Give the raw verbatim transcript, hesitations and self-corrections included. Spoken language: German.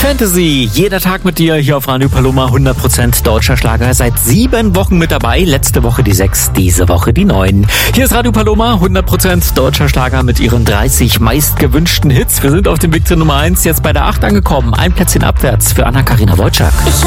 Fantasy, jeder Tag mit dir hier auf Radio Paloma, hundert Prozent deutscher Schlager. Seit sieben Wochen mit dabei, letzte Woche die sechs, diese Woche die neun. Hier ist Radio Paloma, hundert Prozent deutscher Schlager mit ihren dreißig meistgewünschten Hits. Wir sind auf dem Weg zur Nummer eins, jetzt bei der acht angekommen. Ein Plätzchen abwärts für Anna-Karina Wojcik.